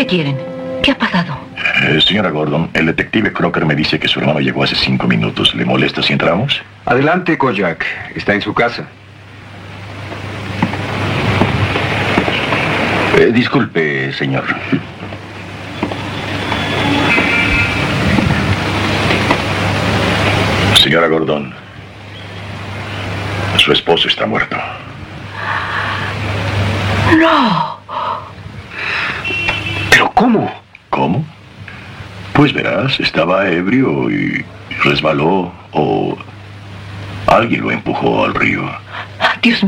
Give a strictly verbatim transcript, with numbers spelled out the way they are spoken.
quieren? ¿Qué ha pasado? Eh, señora Gordon, el detective Crocker me dice que su hermano llegó hace cinco minutos. ¿Le molesta si entramos? Adelante, Kojak. Está en su casa. Eh, disculpe, señor. Señora Gordon, su esposo está muerto. ¡No! ¿Pero cómo? ¿Cómo? Pues verás, estaba ebrio y resbaló o alguien lo empujó al río. Dios mío.